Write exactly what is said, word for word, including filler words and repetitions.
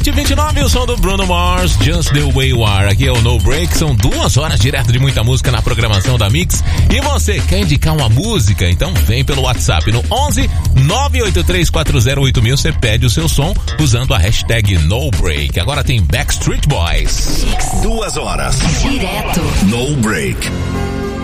vinte e nove, o som do Bruno Mars, Just The Way You Are. Aqui é o No Break, são duas horas direto de muita música na programação da Mix. E você quer indicar uma música? Então vem pelo WhatsApp no onze nove oito três quatro zero oito mil. Você pede o seu som usando a hashtag No Break. Agora tem Backstreet Boys. Duas horas. Direto. No Break.